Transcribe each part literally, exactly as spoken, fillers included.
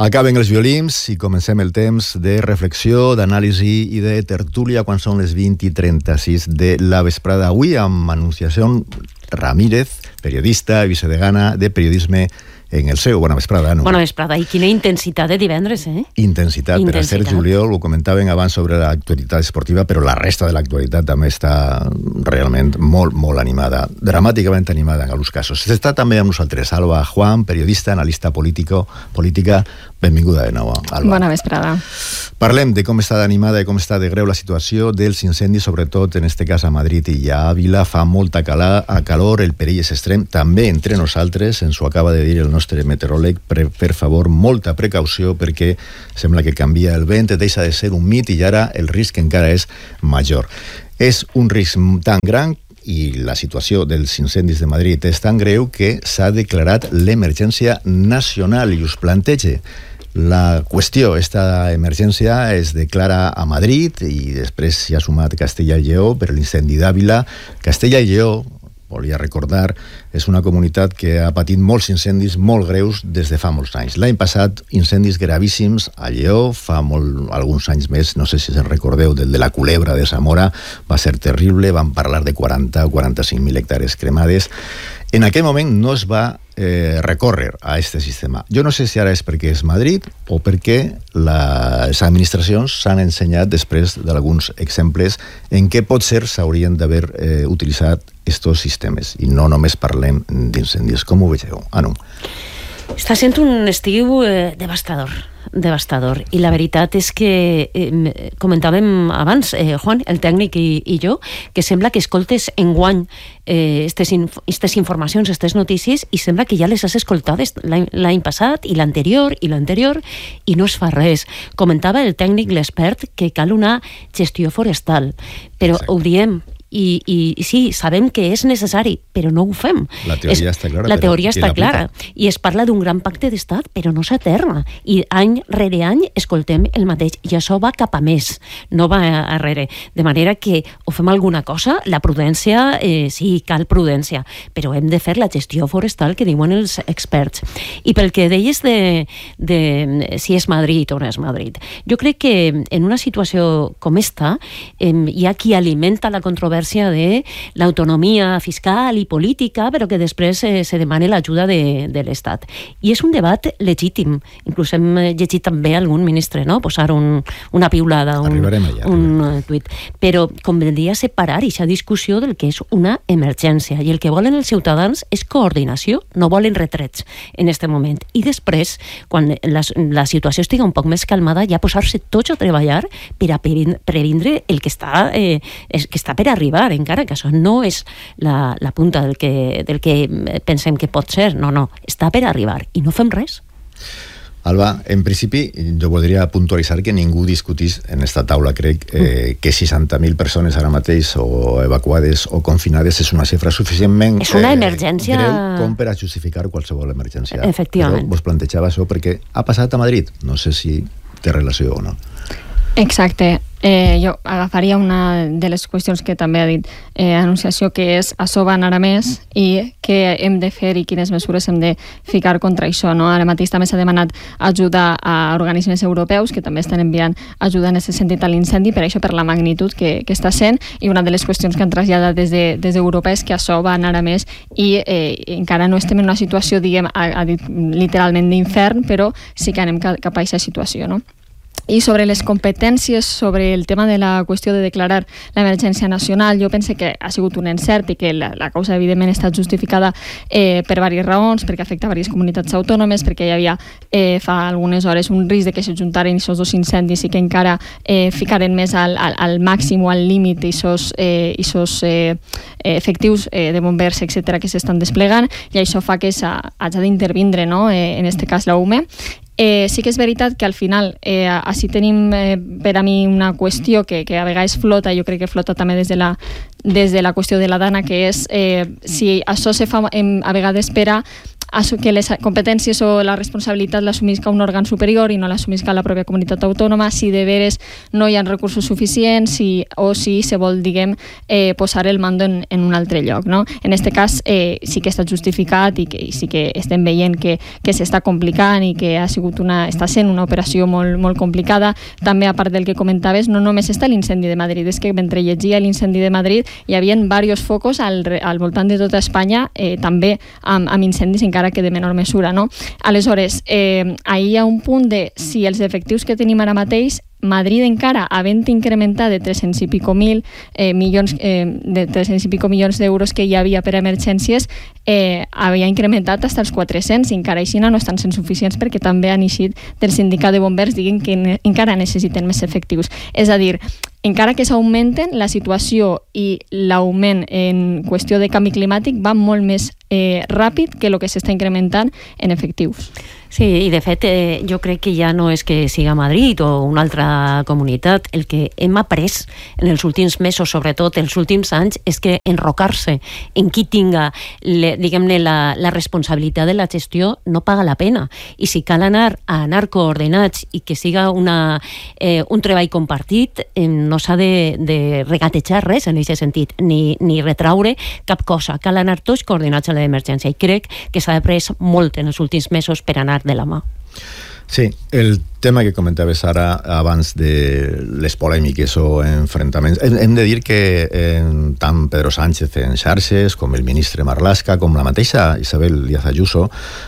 Acaben els violins i comencem el temps de reflexió, d'anàlisi i de tertúlia quan són les vint i trenta-sis de la vesprada. Avui amb Anunciación Ramírez, periodista i vicedegana de periodisme en el seu. Bona vesprada, Anu. Bona vesprada. I quina intensitat de divendres, eh? Intensitat. intensitat. Per a ser juliol, ho comentaven abans sobre l'actualitat esportiva, però la resta de l'actualitat també està realment molt, molt animada, dramàticament animada en alguns casos. Està també amb nosaltres Alba Juan, periodista, analista político, política. Benvinguda de nou, Alba. Bona vesprada. Parlem de com està d'animada i com està de greu la situació dels incendis, sobretot en este cas a Madrid i a Ávila. Fa molta calor, el perill és extrem. També entre nosaltres, ens ho acaba de dir el nostre meteoròleg, per, per favor, molta precaució, perquè sembla que canvia el vent, deixa de ser un mit i ara el risc encara és major. És un risc tan gran i la situació dels incendis de Madrid és tan greu que s'ha declarat l'emergència nacional i us planteja. La qüestió, esta emergència es declara a Madrid i després s'hi ha sumat Castella i Lleó per l'incendi d'Àvila. Castella i Lleó, volia recordar, és una comunitat que ha patit molts incendis molt greus des de fa molts anys. L'any passat, incendis gravíssims a Lleó, fa molt, alguns anys més, no sé si se'n recordeu, del de la Culebra de Zamora, va ser terrible, van parlar de quaranta o quaranta-cinc mil hectàrees cremades. En aquell moment no es va eh, recórrer a aquest sistema. Jo no sé si ara és perquè és Madrid o perquè les administracions s'han ensenyat després d'alguns exemples en què potser s'haurien d'haver eh, utilitzat estos sistemes. I no només parlem d'incendis. Com ho veieu, Anu? Està sent un estiu eh, devastador. devastador, i la veritat és que eh, comentàvem abans, eh, Juan, el tècnic i, i jo, que sembla que escoltes enguany eh, estes, inf estes informacions, estes notícies, i sembla que ja les has escoltades l'any passat i l'anterior i l'anterior i no es fa res. Comentava el tècnic, l'expert, que cal una gestió forestal, però Exacte. Ho diem I, i, i sí, sabem que és necessari, però no ho fem. La teoria és, està clara. La teoria està clara. I es parla d'un gran pacte d'estat, però no s'aterna. I any rere any escoltem el mateix. I això va cap a més, no va arrere. De manera que o fem alguna cosa, la prudència, eh, sí, cal prudència, però hem de fer la gestió forestal que diuen els experts. I pel que deies de, de si és Madrid o no és Madrid, jo crec que en una situació com esta eh, hi ha qui alimenta la controvèrsia de l'autonomia fiscal i política, però que després eh, se demana l'ajuda de, de l'Estat. I és un debat legítim. Inclús hem llegit també algun ministre, no?, posar un, una piulada, un, allà, un tuit. Però convendria separar aquesta discussió del que és una emergència. I el que volen els ciutadans és coordinació, no volen retrets en aquest moment. I després, quan la, la situació estigui un poc més calmada, ja posar-se tots a treballar per a previndre el que està, eh, que està per arribar, encara que això no és la, la punta del que, del que pensem que pot ser. No, no, està per arribar i no fem res. Alba, en principi, jo voldria puntualitzar que ningú discutís en esta taula, crec, eh, que seixanta mil persones ara mateix o evacuades o confinades és una xifra suficientment és una emergència... eh, greu com per a justificar qualsevol emergència. Efectivament. Però vos plantejava això perquè ha passat a Madrid. No sé si té relació o no. Exacte. Eh, jo agafaria una de les qüestions que també ha dit eh, Anunciació, que és això va anar a més i què hem de fer i quines mesures hem de ficar contra això, no? Ara mateix també s'ha demanat ajuda a organismes europeus que també estan enviant ajuda en aquest sentit a l'incendi, per això per la magnitud que, que està sent, i una de les qüestions que han traslladat des de, des d'Europa és que això va anar a més i eh, encara no estem en una situació, diguem, ha, ha dit literalment d'infern, però sí que anem cap a aquesta situació, no? I sobre les competències, sobre el tema de la qüestió de declarar l'emergència nacional, jo pense que ha sigut un encert i que la, la causa evidentment ha estat justificada eh, per diverses raons, perquè afecta a diverses comunitats autònomes, perquè hi havia eh, fa algunes hores un risc de que s'ajuntaren aquests dos incendis i que encara eh, ficaren més al, al, al màxim o al límit aquests eh, eh, efectius eh, de bombers, etcètera, que s'estan desplegant, i això fa que s'hagi d'intervindre, no?, eh, en aquest cas la U M E. Eh, sí que és veritat que al final eh, així tenim eh, per a mi una qüestió que, que a vegades flota, jo crec que flota també des de la, des de la qüestió de la dana, que és eh, si això se fa en, a vegades per a que les competències o la responsabilitat l'assumisca un òrgan superior i no l'assumisca la pròpia comunitat autònoma, si de veres no hi ha recursos suficients si, o si se vol, diguem, eh, posar el mando en, en un altre lloc, no? En aquest cas eh, sí que està justificat i, que, i sí que estem veient que, que s'està complicant i que ha sigut una, està sent una operació molt, molt complicada. També, a part del que comentaves, no només està l'incendi de Madrid, és que mentre llegia l'incendi de Madrid hi havia diversos focos al, al voltant de tota Espanya, eh, també amb, amb incendis, encara que de menor mesura, no? Aleshores, eh, ahir hi ha un punt de si els efectius que tenim ara mateix, Madrid encara, havent incrementat de tres-cents i pico mil eh, milions eh, de tres-cents i pico milions d'euros que hi havia per a emergències, eh, havia incrementat fins als quatre-cents i encara així no estan sent suficients perquè també han eixit del sindicat de bombers diguin que ne, encara necessiten més efectius. És a dir, encara que s'augmenten, la situació i l'augment en qüestió de canvi climàtic va molt més eh, ràpid que el que s'està incrementant en efectius. Sí, i de fet eh, jo crec que ja no és que siga Madrid o una altra comunitat, el que hem après en els últims mesos, sobretot els últims anys, és que enrocar-se en qui tinga le, diguem-ne la, la responsabilitat de la gestió no paga la pena, i si cal anar a anar coordinats i que siga una, eh, un treball compartit, eh, no s'ha de, de regatejar res en aquest sentit, ni, ni retraure cap cosa, cal anar tots coordinats a l'emergència, i crec que s'ha après molt en els últims mesos per anar de la mà. Sí, el tema que comentaves ara abans de les polèmiques o enfrontaments, hem, hem de dir que eh, tant Pedro Sánchez en xarxes com el ministre Marlaska com la mateixa Isabel Díaz Ayuso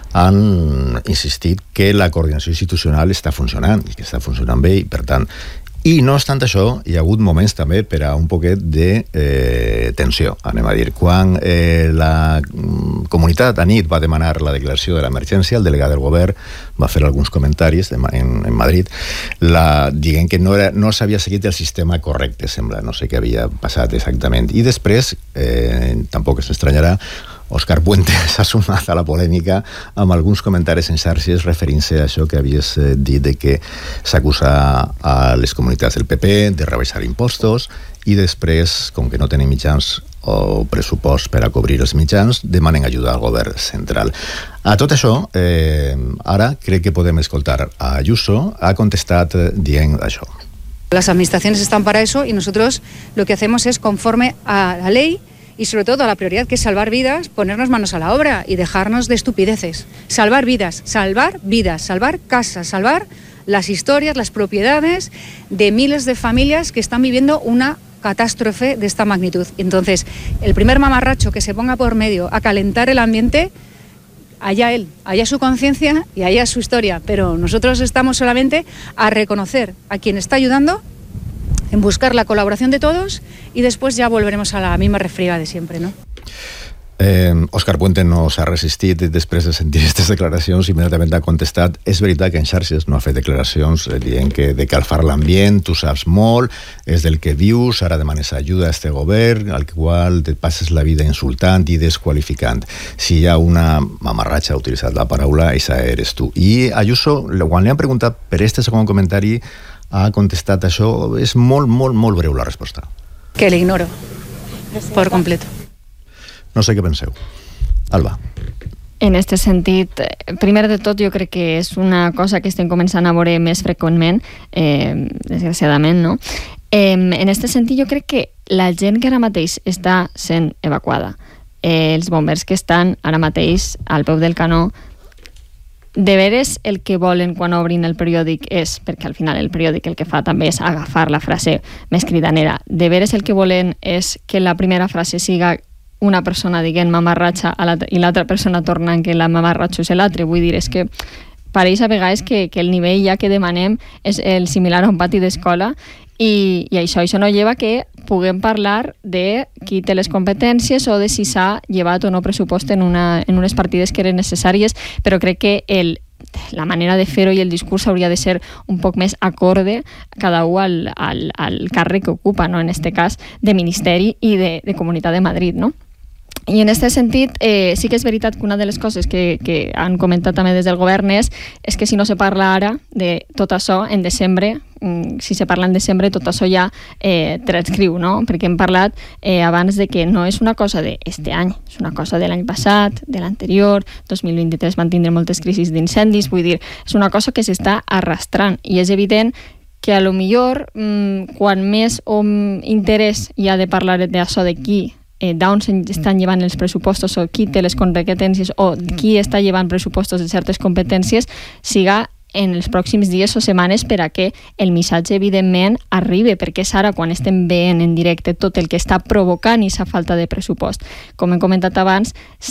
han insistit que la coordinació institucional està funcionant i que està funcionant bé i per tant i no obstant això, hi ha hagut moments també per a un poquet de eh, tensió, anem a dir. Quan eh, la comunitat a nit va demanar la declaració de l'emergència, el delegat del govern va fer alguns comentaris en, en Madrid, la, dient que no, era, no s'havia seguit el sistema correcte, sembla, no sé què havia passat exactament. I després, eh, tampoc s'estranyarà, Òscar Puente s'ha sumat a la polèmica amb alguns comentaris en xarxes referint-se a això que havies dit de que s'acusa a les comunitats del P P de rebaixar impostos i després, com que no tenen mitjans o pressupost per a cobrir els mitjans, demanen ajuda al govern central. A tot això, eh, ara crec que podem escoltar a Ayuso, ha contestat dient això. Las administraciones están para eso y nosotros lo que hacemos es, conforme a la ley, y sobre todo a la prioridad que es salvar vidas, ponernos manos a la obra y dejarnos de estupideces. Salvar vidas, salvar vidas, salvar casas, salvar las historias, las propiedades de miles de familias que están viviendo una catástrofe de esta magnitud. Entonces, el primer mamarracho que se ponga por medio a calentar el ambiente, allá él, allá su conciencia y allá su historia. Pero nosotros estamos solamente a reconocer a quien está ayudando, en buscar la colaboración de todos y después ya volveremos a la misma refriega de siempre, ¿no? Eh, Òscar Puente no s'ha resistit després de sentir aquestes declaracions, immediatament ha contestat. És veritat que en xarxes no ha fet declaracions dient que de calfar l'ambient, tu saps molt, és del que dius, ara demanes ajuda a este govern, al qual te passes la vida insultant i desqualificant. Si hi ha una mamarratxa, ha utilitzat la paraula, esa eres tu. I Ayuso, quan li han preguntat per este segon comentari, ha contestat això, és molt, molt, molt breu la resposta. Que le ignoro, por completo. No sé què penseu. Alba. En aquest sentit, primer de tot, jo crec que és una cosa que estem començant a veure més freqüentment, eh, desgraciadament, no? Eh, en aquest sentit, jo crec que la gent que ara mateix està sent evacuada, eh, els bombers que estan ara mateix al peu del canó, de veres el que volen quan obrin el periòdic és, perquè al final el periòdic el que fa també és agafar la frase més cridanera, de veres el que volen és que la primera frase siga una persona dient mamarratxa i l'altra persona tornant que la mamarratxa és l'altre. Vull dir, és que pareix a vegades que, que el nivell ja que demanem és el similar a un pati d'escola i, i això, això no lleva que puguem parlar de qui té les competències o de si s'ha llevat o no pressupost en, una, en unes partides que eren necessàries, però crec que el, la manera de fer-ho i el discurs hauria de ser un poc més acorde cada un al, al, al càrrec que ocupa, no? En aquest cas de Ministeri i de, de Comunitat de Madrid, no? I en aquest sentit, eh, sí que és veritat que una de les coses que, que han comentat també des del govern és, és que si no se parla ara de tot això, en desembre, si se parla en desembre, tot això ja eh, transcriu, no? Perquè hem parlat eh, abans de que no és una cosa d'este any, és una cosa de l'any passat, de l'anterior, dos mil vint-i-tres van tindre moltes crisis d'incendis, vull dir, és una cosa que s'està arrastrant i és evident que a lo millor mmm, quan més o interès hi ha de parlar d'això de qui Eh, d'on estan llevant els pressupostos o qui té les competències o qui està llevant pressupostos de certes competències siga en els pròxims dies o setmanes per a que el missatge evidentment arribi, perquè és ara quan estem veient en directe tot el que està provocant aquesta falta de pressupost. Com hem comentat abans,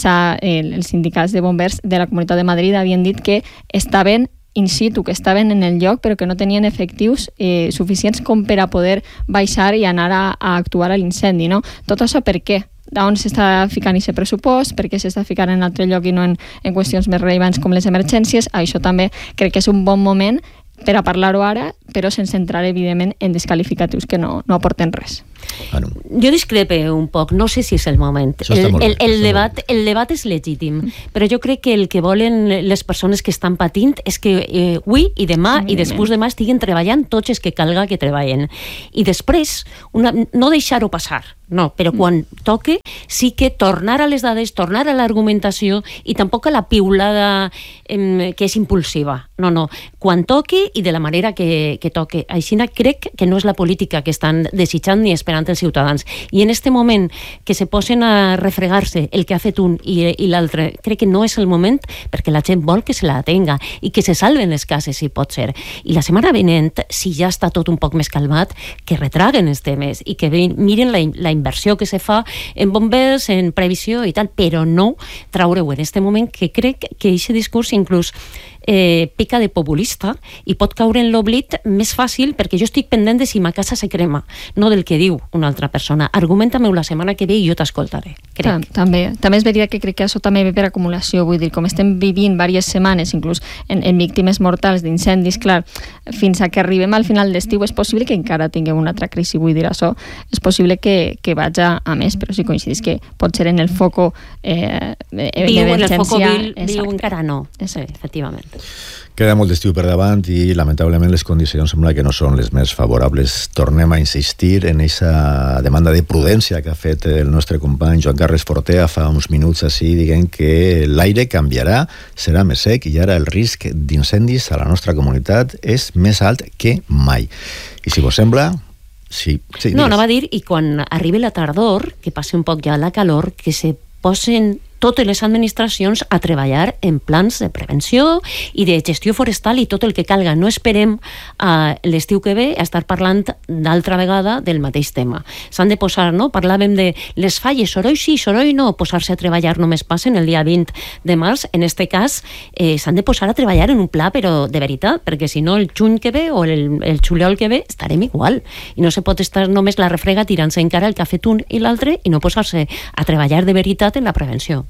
eh, els sindicats de bombers de la Comunitat de Madrid havien dit que estaven in situ, que estaven en el lloc però que no tenien efectius eh, suficients com per a poder baixar i anar a, a actuar a l'incendi, no? Tot això per què? D'on s'està ficant aquest pressupost, per què s'està ficant en altre lloc i no en, en qüestions més rellevants com les emergències. Això també crec que és un bon moment per a parlar-ho ara, però sense entrar evidentment en descalificatius que no, no aporten res. Bueno. Jo discrepe un poc, no sé si és el moment. El, el, el, debat, el debat és legítim, però jo crec que el que volen les persones que estan patint és que eh, avui i demà i després demà estiguen treballant tots els que calga que treballen. I després, una, no deixar-ho passar, no, però quan toque sí que tornar a les dades, tornar a l'argumentació i tampoc a la piulada eh, que és impulsiva. No, no, quan toque i de la manera que, que toque. Així crec que no és la política que estan desitjant ni esperant els ciutadans. I en este moment que se posen a refregar-se el que ha fet un i, i l'altre, crec que no és el moment perquè la gent vol que se la tenga i que se salven les cases, si pot ser. I la setmana venent, si ja està tot un poc més calmat, que retraguen els temes i que miren la, la inversió que se fa en bombers, en previsió i tal, però no traure-ho en este moment, que crec que aquest discurs inclús Eh, pica de populista i pot caure en l'oblit més fàcil perquè jo estic pendent de si ma casa se crema, no del que diu una altra persona. Argumenta-me-ho la setmana que ve i jo t'escoltaré. Tam, també, també és veritat que crec que això també ve per acumulació, vull dir, com estem vivint diverses setmanes, inclús en, en víctimes mortals d'incendis, clar, fins a que arribem al final d'estiu és possible que encara tinguem una altra crisi, vull dir, això és possible que, que vaja a més, però si coincidís que pot ser en el foco eh, viu, en el foco vil, viu encara no, sí, efectivament. Queda molt d'estiu per davant i lamentablement les condicions sembla que no són les més favorables. Tornem a insistir en aquesta demanda de prudència que ha fet el nostre company Joan Carles Fortea fa uns minuts així, dient que l'aire canviarà, serà més sec i ara el risc d'incendis a la nostra comunitat és més alt que mai. I si vos sembla... Sí, sí, no, anava a dir, i quan arribi la tardor, que passi un poc ja la calor, que se posen totes les administracions a treballar en plans de prevenció i de gestió forestal i tot el que calga. No esperem a l'estiu que ve a estar parlant d'altra vegada del mateix tema. S'han de posar, no? Parlàvem de les falles, soroll sí, soroll no, posar-se a treballar només passen el dia vint de març. En este cas, eh, s'han de posar a treballar en un pla, però de veritat, perquè si no el juny que ve o el, el juliol que ve estarem igual. I no se pot estar només la refrega tirant-se encara el que ha fet un i l'altre i no posar-se a treballar de veritat en la prevenció.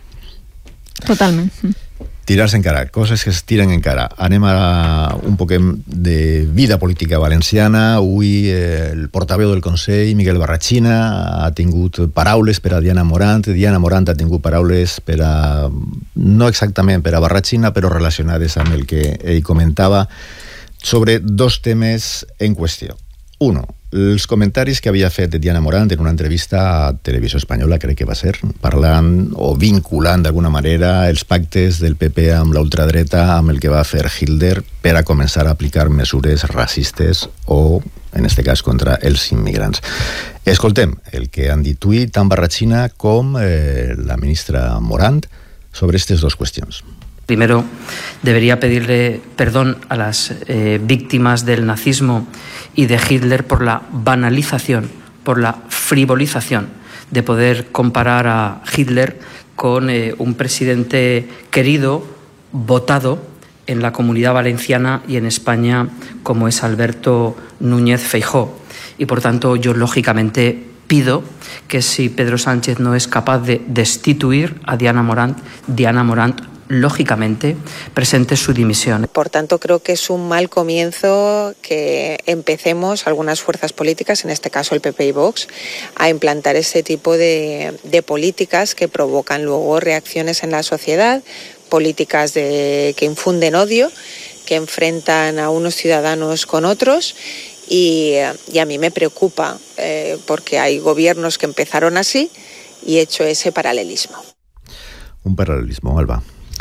Totalment. Tirar-se encara, coses que es tiren encara. Anem a un poquet de vida política valenciana. Avui eh, el portaveu del Consell, Miguel Barrachina, ha tingut paraules per a Diana Morant. Diana Morant ha tingut paraules per a, no exactament per a Barrachina, però relacionades amb el que ell comentava sobre dos temes en qüestió. Uno, els comentaris que havia fet Diana Morant en una entrevista a Televisió Espanyola, crec que va ser, parlant o vinculant d'alguna manera els pactes del P P amb la ultradreta amb el que va fer Hitler per a començar a aplicar mesures racistes o, en este cas, contra els immigrants. Escoltem el que han dit avui tant Barrachina com eh, la ministra Morant sobre aquestes dues qüestions. Primero, debería pedirle perdón a las eh, víctimas del nazismo y de Hitler por la banalización, por la frivolización de poder comparar a Hitler con eh, un presidente querido, votado en la Comunidad Valenciana y en España, como es Alberto Núñez Feijóo. Y por tanto, yo lógicamente pido que si Pedro Sánchez no es capaz de destituir a Diana Morant, Diana Morant lógicamente, presente su dimisión. Por tanto, creo que es un mal comienzo que empecemos algunas fuerzas políticas, en este caso el P P y Vox, a implantar ese tipo de, de políticas que provocan luego reacciones en la sociedad, políticas de, que infunden odio, que enfrentan a unos ciudadanos con otros. Y, y a mí me preocupa eh, porque hay gobiernos que empezaron así y he hecho ese paralelismo. Un paral·lelisme, Alba.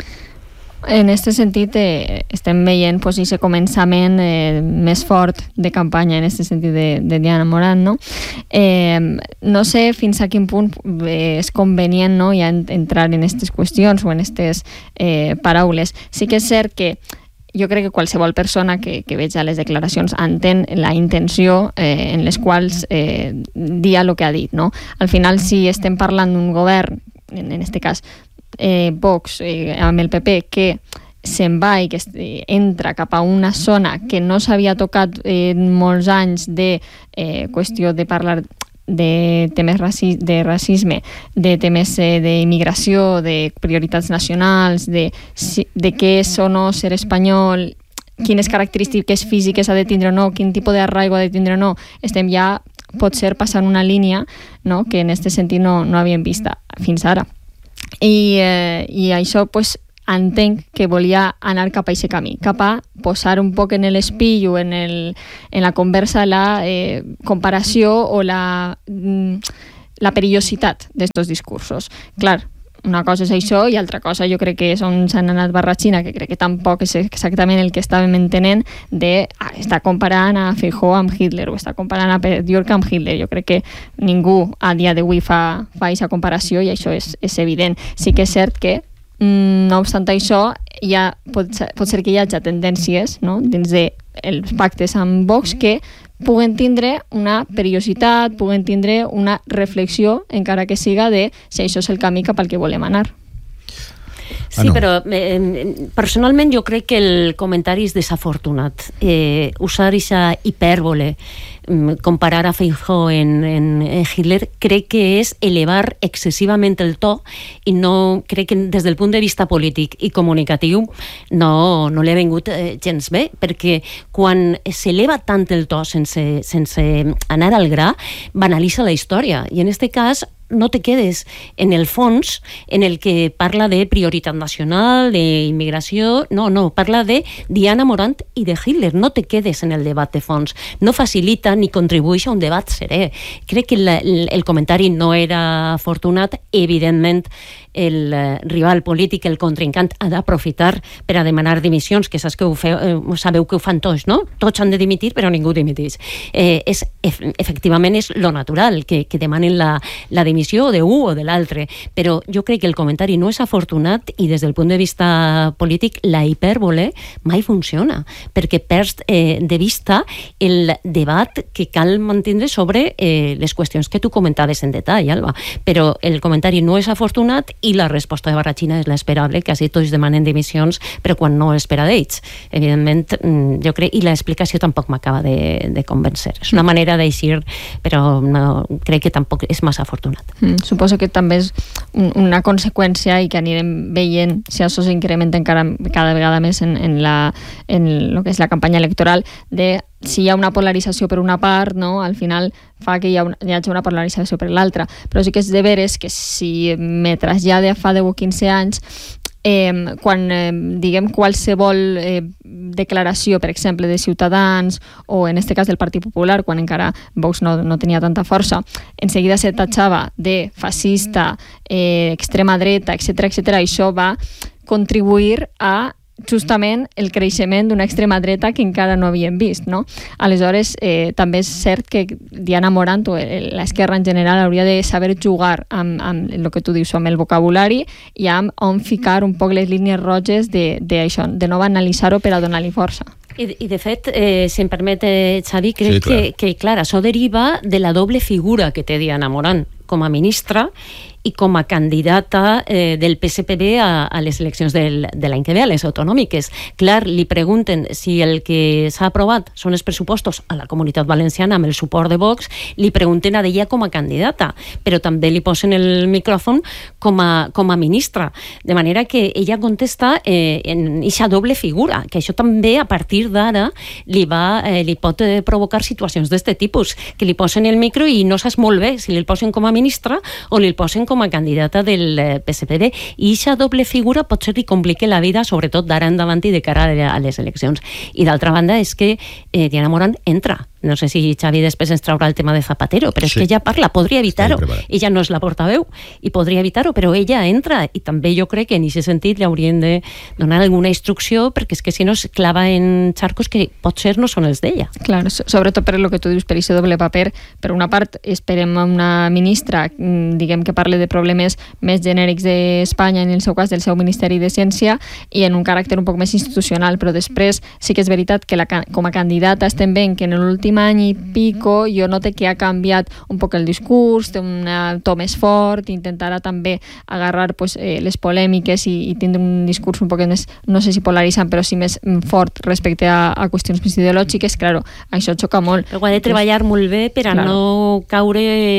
En aquest sentit, eh, estem veient pues, aquest començament eh, més fort de campanya en aquest sentit de, de Diana Morant, no? Eh, no sé fins a quin punt eh, és convenient, no, ja entrar en aquestes qüestions o en aquestes eh, paraules. Sí que és cert que jo crec que qualsevol persona que, que veig a les declaracions entén la intenció eh, en les quals eh, dia el que ha dit, no? Al final, si estem parlant d'un govern, en, en este cas, Eh, Vox eh, amb el P P, que se'n va i que eh, entra cap a una zona que no s'havia tocat en eh, molts anys de eh, qüestió de parlar de temes raci de racisme, de temes eh, d'immigració, de prioritats nacionals, de, de què és o no ser espanyol, quines característiques físiques ha de tindre o no, quin tipus d'arraigo ha de tindre o no, estem ja, pot ser, passant una línia, no?, que en aquest sentit no, no havíem vist fins ara. I, eh, i això pues, entenc que volia anar cap a aquest camí, cap a posar un poc en l'espill o en, el, en la conversa la eh, comparació o la, la perillositat d'aquests discursos. Clar, una cosa és això i altra cosa jo crec que és on s'han anat barratxina, que crec que tampoc és exactament el que estàvem entenent de ah, està comparant a Feijóo amb Hitler o està comparant a Björk amb Hitler. Jo crec que ningú a dia d'avui fa aquesta comparació i això és, és evident. Sí que és cert que, no obstant això, ja pot, pot ser que hi hagi tendències, no?, dins dels pactes amb Vox que puguen tindre una perillositat, puguen tindre una reflexió, encara que siga de si això és el camí cap al que volem anar. Sí, ah, no. però eh, personalment jo crec que el comentari és desafortunat. Eh, usar aquesta hipèrbole, comparar a Feijóo en, en, en Hitler, crec que és elevar excessivament el to i no crec que des del punt de vista polític i comunicatiu no, no l'he vengut eh, gens bé, perquè quan s'eleva tant el to sense, sense anar al gra, banalitza la història i en aquest cas no te quedes en el fons en el que parla de prioritat nacional, d'immigració, no, no, parla de Diana Morant i de Hitler, no te quedes en el debat de fons, no facilita ni contribueix a un debat serè. Crec que el, el comentari no era afortunat, evidentment el rival polític, el contrincant, ha d'aprofitar per a demanar dimissions, que saps que ho feu, eh, sabeu que ho fan tots, no? Tots han de dimitir, però ningú dimiteix. Eh, és, efectivament és lo natural, que, que demanen la, la dimissió d'un o de l'altre, però jo crec que el comentari no és afortunat i des del punt de vista polític la hipèrbole mai funciona, perquè perds eh, de vista el debat que cal mantindre sobre eh, les qüestions que tu comentaves en detall, Alba, però el comentari no és afortunat i la resposta de Barratxina és l'esperable, que així tots demanen dimissions, però quan no és per a d'ells. Evidentment, jo crec, i l'explicació tampoc m'acaba de, de convencer. És una manera d'eixir, però no, crec que tampoc és massa afortunat. Mm, suposo que també és un, una conseqüència i que anirem veient si això s'incrementa encara cada vegada més en, en, la, en el que és la campanya electoral de si hi ha una polarització per una part, no? Al final fa que hi, ha una, hi hagi una polarització per l'altra. Però sí que és de veres que si me trasllade a fa deu o quinze anys, eh, quan eh, diguem qualsevol eh, declaració, per exemple, de Ciutadans o en este cas del Partit Popular, quan encara Vox no, no tenia tanta força, en seguida se tatxava de fascista, eh, extrema dreta, etcètera, etcètera, això va contribuir a justament el creixement d'una extrema dreta que encara no havíem vist, no? Aleshores, eh, també és cert que Diana Morant o l'esquerra en general hauria de saber jugar amb, amb el que tu dius, amb el vocabulari i amb on ficar un poc les línies roges d'això, de, de no banalitzar-ho per a donar-li força. I, i de fet, eh, si em permet, eh, Xavi, crec sí, clar. que, que clar, això deriva de la doble figura que té Diana Morant com a ministra i com a candidata eh, del P S P B a, a les eleccions del, de l'any que ve, a les autonòmiques. Clar, li pregunten si el que s'ha aprovat són els pressupostos a la Comunitat Valenciana amb el suport de Vox, li pregunten a ella com a candidata, però també li posen el micròfon com a, com a ministra. De manera que ella contesta eh, en aquesta doble figura, que això també a partir d'ara li, va, eh, li pot eh, provocar situacions d'aquest tipus, que li posen el micro i no saps molt bé si li posen com a ministra o li posen com a candidata del eh, P S P B. I aquesta doble figura potser li complica la vida, sobretot d'ara endavant i de cara a les eleccions. I d'altra banda és que eh, Diana Morant entra. No sé si Xavi després ens traurà el tema de Zapatero, però és sí. que ella parla, podria evitar-ho. Ella no és la portaveu i podria evitar-ho, però ella entra i també jo crec que en aquest sentit li haurien de donar alguna instrucció, perquè és que si no es clava en xarcos que potser no són els d'ella. Clar, sobretot per el que tu dius, per aquest doble paper. Per una part, esperem a una ministra, diguem que parle de problemes més genèrics d'Espanya, en el seu cas del seu Ministeri de Ciència, i en un caràcter un poc més institucional, però després sí que és veritat que la, com a candidata estem veient que en l'últim any i pico jo noto que ha canviat un poc el discurs, té un to més fort, intentarà també agarrar pues, eh, les polèmiques i, i tindre un discurs un poc més, no sé si polaritzant, però sí més fort respecte a, a qüestions més ideològiques. Claro, això xoca molt. Però ha de treballar molt bé per a claro. no caure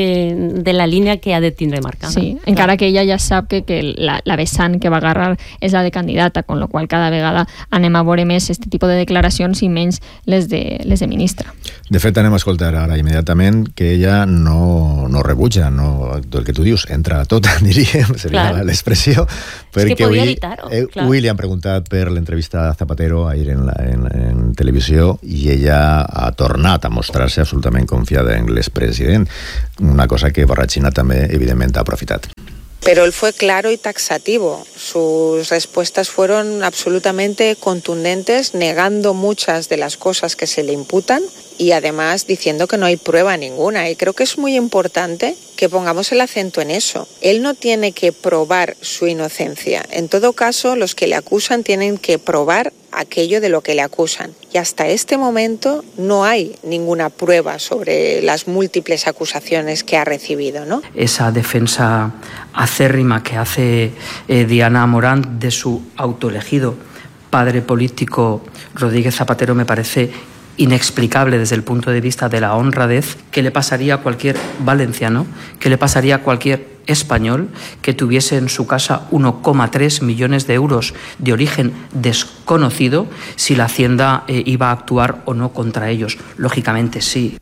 de la línia que ha de tindre marcada. Sí, claro. Encara que ella ja sap que, que la, la vessant que va agarrar és la de candidata, con lo qual cada vegada anem a veure més aquest tipus de declaracions i menys les de, les de ministra. De fet, anem a escoltar ara immediatament que ella no, no rebutja, no, el que tu dius, entra a tot, diríem, seria clar. L'expressió, perquè és que avui, eh, avui li han preguntat per l'entrevista a Zapatero ahir en, la, en, en televisió i ella ha tornat a mostrar-se absolutament confiada en l'expresident, una cosa que Barrachina també, evidentment, ha aprofitat. Pero él fue claro y taxativo. Sus respuestas fueron absolutamente contundentes, negando muchas de las cosas que se le imputan y además diciendo que no hay prueba ninguna. Y creo que es muy importante que pongamos el acento en eso. Él no tiene que probar su inocencia. En todo caso, los que le acusan tienen que probar aquello de lo que le acusan. Y hasta este momento no hay ninguna prueba sobre las múltiples acusaciones que ha recibido, ¿no? Esa defensa acérrima que hace eh, Diana Morant de su autoelegido padre político Rodríguez Zapatero me parece inexplicable desde el punto de vista de la honradez. ¿Qué le pasaría a cualquier valenciano? ¿Qué le pasaría a cualquier español que tuviese en su casa uno coma tres millones de euros de origen desconocido si la Hacienda eh, iba a actuar o no contra ellos? Lógicamente sí.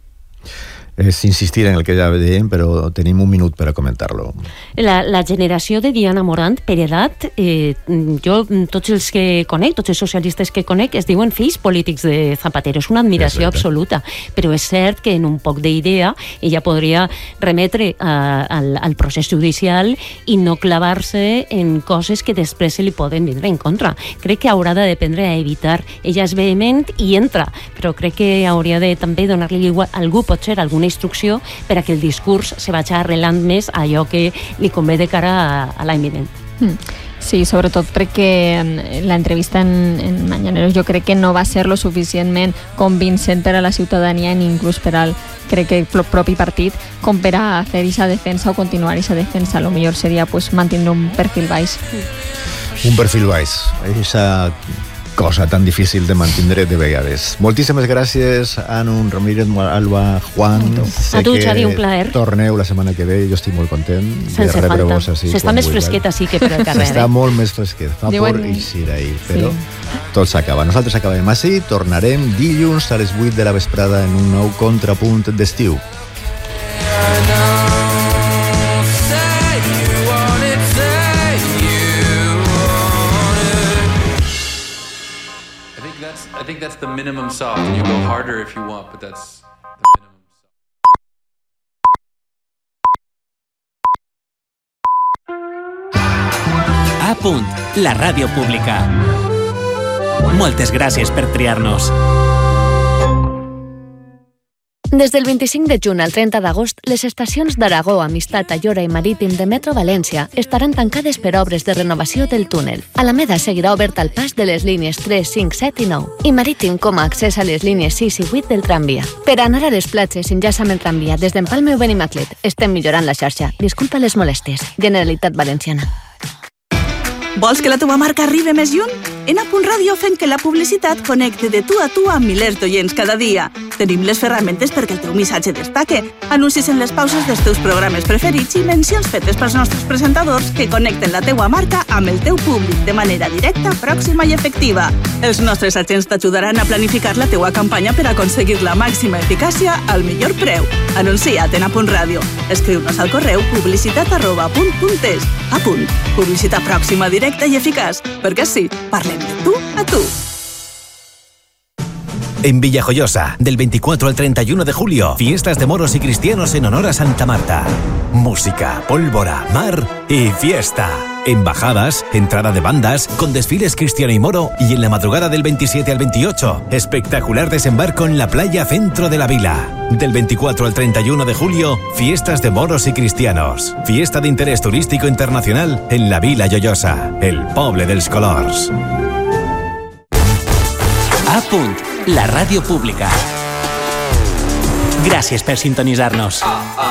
És insistir en el que ja dèiem, però tenim un minut per a comentar-lo. La, la generació de Diana Morant, per edat, eh, jo, tots els que conec, tots els socialistes que conec, es diuen fills polítics de Zapatero. És una admiració és absoluta, però és cert que en un poc d'idea ella podria remetre a, al, al procés judicial i no clavar-se en coses que després se li poden vindre en contra. Crec que haurà d'aprendre a evitar. Ella és vehement i entra, però crec que hauria de també donar-li a algú, potser algun una instrucció per a que el discurs se vagi arrelant més a allò que li convé de cara a, a l'any vinent. Mm. Sí, sobretot crec que l'entrevista en, en Mañaneros jo crec que no va ser lo suficientment convincent per a la ciutadania ni inclús per al, crec que el propi partit com per a fer aquesta defensa o continuar aquesta defensa. A lo millor seria pues, mantindre un perfil baix. Mm. Un perfil baix. Aquesta cosa tan difícil de mantindre de vegades. Moltíssimes gràcies, Anu, Ramírez, Alba, Juan. A tu, Xavi, un plaer. Torneu la setmana que ve, jo estic molt content sense de rebre-vos així. S'està més fresquet així que per al carrer. S'està molt més fresquet, fa por eixir ahir, però sí. Tot s'acaba. Nosaltres acabem així, tornarem dilluns a les vuit de la vesprada en un nou contrapunt d'estiu. I think that's the minimum soft. You go harder if you want, but that's the minimum soft. A punt, la ràdio pública. Moltes gràcies per triar-nos. Des del vint-i-cinc de juny al trenta d'agost, les estacions d'Aragó, Amistat, Ayora i Marítim de Metro València estaran tancades per obres de renovació del túnel. Alameda seguirà obert al pas de les línies tres, cinc, set i nou i Marítim com a accés a les línies sis i vuit del tramvia. Per anar a les platges enllaça amb el tramvia des d'Empalme o Benimaclet. Estem millorant la xarxa. Disculpa les molèsties. Generalitat Valenciana. Vols que la teva marca arribi més lluny? En A Punt Ràdio fem que la publicitat connecte de tu a tu amb milers d'oients cada dia. Tenim les ferramentes perquè el teu missatge destaque, anuncis en les pauses dels teus programes preferits i mencions fetes pels nostres presentadors que connecten la teua marca amb el teu públic de manera directa, pròxima i efectiva. Els nostres agents t'ajudaran a planificar la teua campanya per aconseguir la màxima eficàcia al millor preu. Anuncia't en A Punt Ràdio. Escriu-nos al correu publicitat arroba punt punt es. A Punt. Publicitat pròxima, directa i eficaç. Perquè sí, parlem de tu a tu. En Villajoyosa, del veinticuatro al treinta y uno de julio, fiestas de moros y cristianos en honor a Santa Marta. Música, pólvora, mar y fiesta. Embajadas, entrada de bandas, con desfiles cristiano y moro, y en la madrugada del veintisiete al veintiocho, espectacular desembarco en la playa centro de la vila. Del veinticuatro al treinta y uno de julio, fiestas de moros y cristianos. Fiesta de interés turístico internacional en la Vila Lloyosa, el poble dels colors. A Punt, la ràdio pública. Gràcies per sintonitzar-nos.